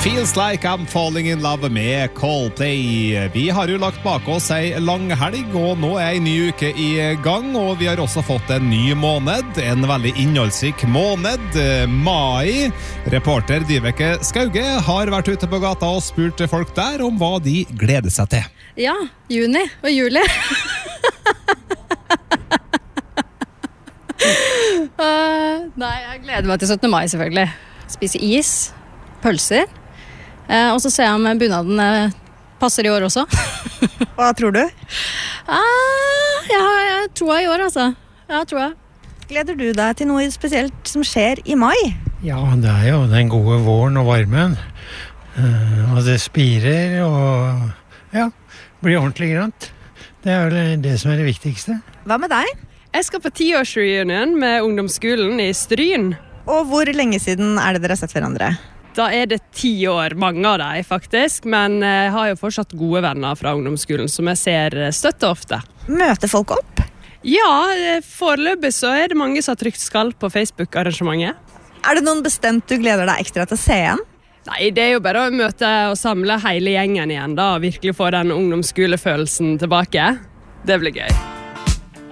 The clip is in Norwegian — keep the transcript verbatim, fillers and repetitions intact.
Feels like I'm falling in love med Coldplay. Vi har jo lagt bak oss ei lang helg, og nå er ei ny uke i gang, og vi har også fått en ny måned, en veldig innholdsrik måned, mai. Reporter Dyveke Skauge har vært ute på gata og spurt folk der om hva de gleder seg til. Ja, juni og juli. uh, nei, jeg gleder meg til syttende mai selvfølgelig. Spise is, pølser. Eh, og så ser jeg om bunaden eh, passer i år også. Hva tror du? Ah, jeg har jeg tror jeg i år, altså. Ja, tror jeg. Gleder du deg til noe spesielt som skjer i mai? Ja, det er jo den gode våren og varmen. Uh, og det spirer og ja, blir ordentlig grønt. Det er vel det som er det viktigste. Hva med deg? Jeg skal på tiårsreunion med ungdomsskolen i Stryn. Og hvor lenge siden er det dere har sett hverandre? Da er det ti år, mange av dem faktisk, men jeg har jo fortsatt gode venner fra ungdomsskolen som jeg ser støtte ofte. Møter folk opp? Ja, foreløpig så er det mange som har trykt skall på Facebook-arrangementet. Er det noen bestemt du gleder deg ekstra til å se igjen? Nei, det er jo bare å møte og samle hele gjengen igjen da, og virkelig få den ungdomsskolefølelsen tilbake. Det blir gøy.